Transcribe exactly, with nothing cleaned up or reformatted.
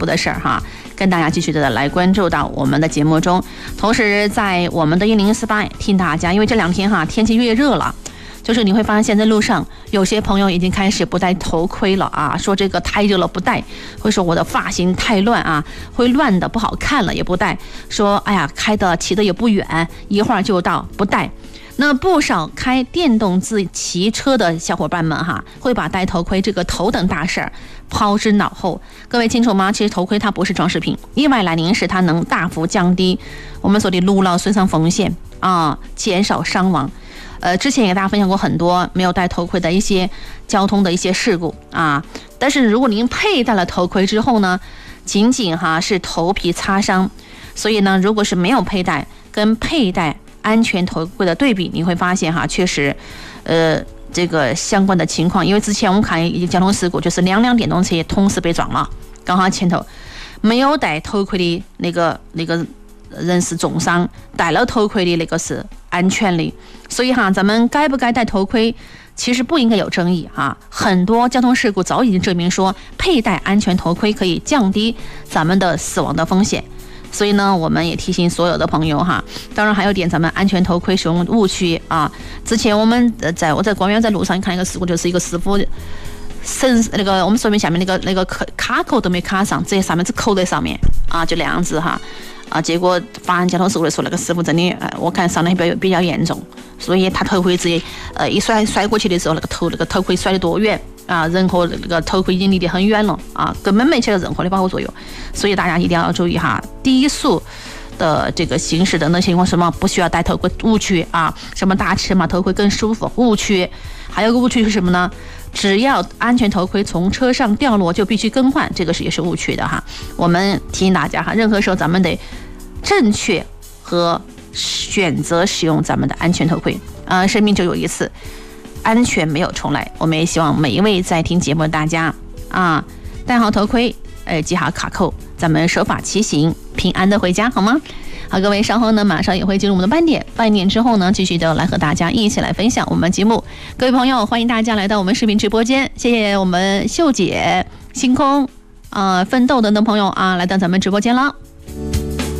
怖的事儿哈，跟大家继续的来关注到我们的节目中。同时在我们的一零四八听大家，因为这两天哈天气越热了，就是你会发现在路上有些朋友已经开始不戴头盔了啊，说这个太热了不戴，会说我的发型太乱啊，会乱的不好看了也不戴，说哎呀开的骑的也不远，一会儿就到不戴。那不少开电动自骑车的小伙伴们哈，会把戴头盔这个头等大事儿抛之脑后。各位清楚吗？其实头盔它不是装饰品，意外来临时它能大幅降低我们所的路闹损伤风险啊，减少伤亡。呃，之前也给大家分享过很多没有戴头盔的一些交通的一些事故啊。但是如果您佩戴了头盔之后呢，仅仅哈是头皮擦伤，所以呢，如果是没有佩戴跟佩戴安全头盔的对比，你会发现哈，确实，呃，这个相关的情况，因为之前我们看一交通事故，就是两辆电动车同时被撞了，刚好前头没有戴头盔的那个那个人是重伤，戴了头盔的那个是安全的。所以哈，咱们该不该戴头盔，其实不应该有争议哈。很多交通事故早已经证明说，佩戴安全头盔可以降低咱们的死亡的风险。所以呢，我们也提醒所有的朋友哈，当然还有点咱们安全头盔使用误区啊。之前我们在我在广远在路上看一个事故，就是一个师傅绳那个我们说明下面那个那个卡扣都没卡上，直接上面只扣在上面啊，就那样子哈啊。结果发生交通事故的时候，那个师傅真的呃，我看伤的比较比较严重，所以他头盔直接呃一摔摔过去的时候，那个头那个头盔摔得多远啊，人和那个头盔已经离得很远了啊，根本没起到任何的保护作用。所以大家一定要注意哈，低速的这个行驶等等情况，什么不需要戴头盔误区啊，什么大尺码头盔更舒服误区。还有个误区是什么呢？只要安全头盔从车上掉落就必须更换，这个是也是误区的哈。我们提醒大家哈，任何时候咱们得正确和选择使用咱们的安全头盔。呃，生命就有一次，安全没有重来。我们也希望每一位在听节目的大家啊，戴好头盔，呃，系好卡扣，咱们守法骑行，平安的回家，好吗？好，各位稍后呢，马上也会进入我们的半点，半点之后呢，继续的来和大家一起来分享我们节目。各位朋友，欢迎大家来到我们视频直播间，谢谢我们秀姐、星空、啊、呃、奋斗等等朋友啊，来到咱们直播间了。